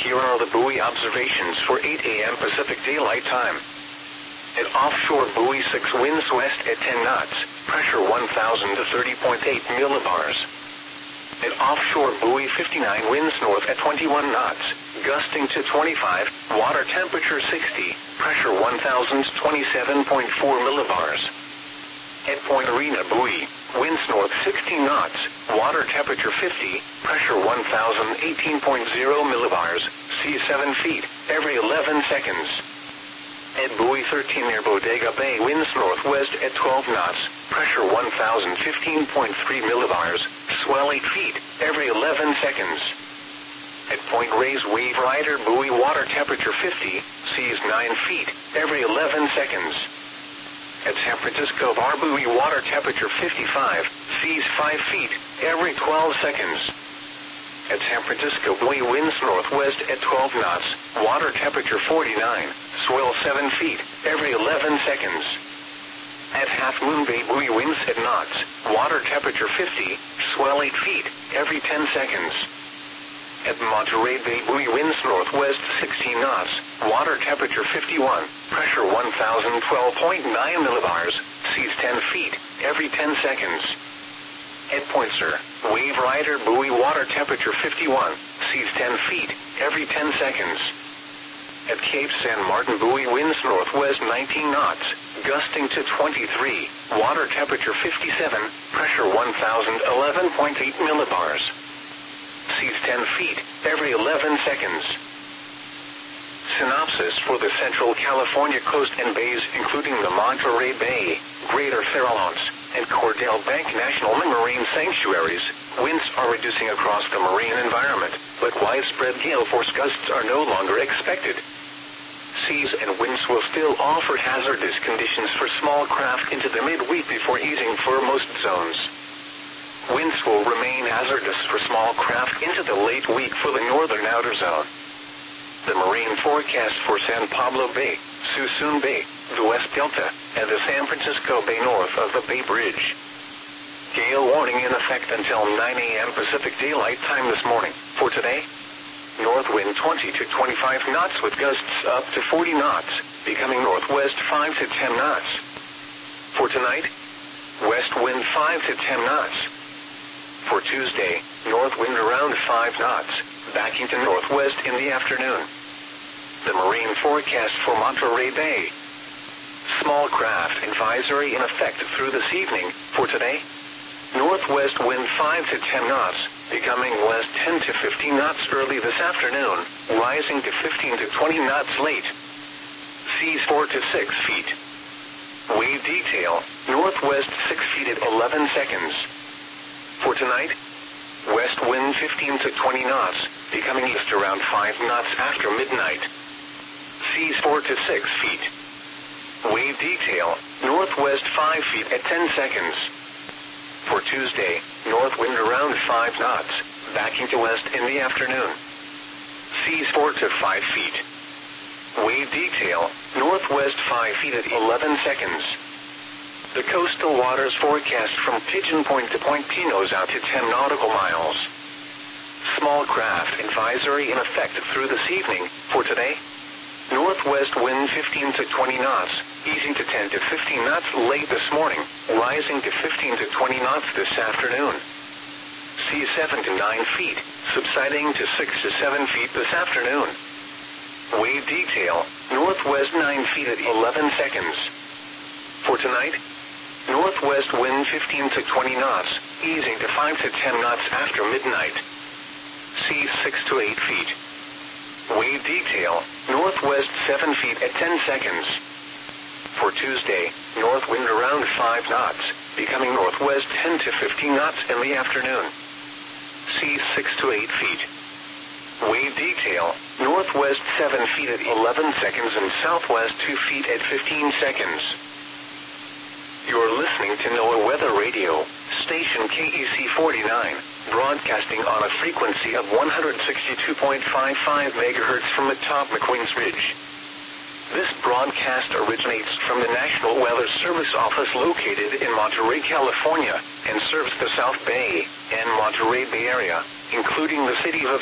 Here are the buoy observations for 8 a.m. Pacific Daylight Time. At offshore buoy 6, winds west at 10 knots, pressure 1,000 to 30.8 millibars. At offshore buoy 59, winds north at 21 knots, gusting to 25, water temperature 60, pressure 1,000 to 27.4 millibars. At Point Arena buoy, winds north 16 knots, water temperature 50, pressure 1,018.0 millibars, sea 7 feet, every 11 seconds. At buoy 13 near Bodega Bay, winds northwest at 12 knots, pressure 1,015.3 millibars, swell 8 feet, every 11 seconds. At Point Reyes Wave Rider buoy, water temperature 50, seas 9 feet, every 11 seconds. At San Francisco Bar buoy, water temperature 55, seas 5 feet, every 12 seconds. At San Francisco buoy, winds northwest at 12 knots, water temperature 49, swell 7 feet, every 11 seconds. At Half Moon Bay buoy, winds at knots, water temperature 50, swell 8 feet, every 10 seconds. At Monterey Bay buoy, winds northwest 16 knots, water temperature 51, pressure 1,012.9 millibars, seas 10 feet, every 10 seconds. At Point Sur, Wave Rider buoy, water temperature 51, seas 10 feet, every 10 seconds. At Cape San Martin buoy, winds northwest 19 knots, gusting to 23, water temperature 57, pressure 1,011.8 millibars. Seas 10 feet, every 11 seconds. Synopsis for the Central California coast and bays, including the Monterey Bay, Greater Farallones, and Cordell Bank National Marine Sanctuaries. Winds are reducing across the marine environment, but widespread gale force gusts are no longer expected. Seas and winds will still offer hazardous conditions for small craft into the midweek before easing for most zones. Winds will remain hazardous for small craft into the late week for the northern outer zone. The marine forecast for San Pablo Bay, Suisun Bay, the West Delta, and the San Francisco Bay north of the Bay Bridge. Gale warning in effect until 9 a.m. Pacific Daylight Time this morning. For today, north wind 20 to 25 knots with gusts up to 40 knots, becoming northwest 5 to 10 knots. For tonight, west wind 5 to 10 knots. For Tuesday, north wind around 5 knots, backing to northwest in the afternoon. The marine forecast for Monterey Bay. Small craft advisory in effect through this evening. For today, northwest wind 5 to 10 knots, becoming west 10 to 15 knots early this afternoon, rising to 15 to 20 knots late. Seas 4 to 6 feet. Wave detail, northwest 6 feet at 11 seconds. For tonight, west wind 15 to 20 knots, becoming east around 5 knots after midnight. Seas 4 to 6 feet. Wave detail, northwest 5 feet at 10 seconds. For Tuesday, north wind around 5 knots, backing to west in the afternoon. Seas 4 to 5 feet. Wave detail, northwest 5 feet at 11 seconds. The coastal waters forecast from Pigeon Point to Point Pinos out to 10 nautical miles. Small craft advisory in effect through this evening. For today, northwest wind 15 to 20 knots, easing to 10 to 15 knots late this morning, rising to 15 to 20 knots this afternoon. Sea 7 to 9 feet, subsiding to 6 to 7 feet this afternoon. Wave detail, northwest 9 feet at 11 seconds. For tonight, northwest wind 15 to 20 knots, easing to 5 to 10 knots after midnight. Seas 6 to 8 feet. Wave detail, northwest 7 feet at 10 seconds. For Tuesday, north wind around 5 knots, becoming northwest 10 to 15 knots in the afternoon. Seas 6 to 8 feet. Wave detail, northwest 7 feet at 11 seconds and southwest 2 feet at 15 seconds. You're listening to NOAA Weather Radio, station KEC 49, broadcasting on a frequency of 162.55 MHz from atop McQueen's Ridge. This broadcast originates from the National Weather Service office located in Monterey, California, and serves the South Bay and Monterey Bay area, including the city of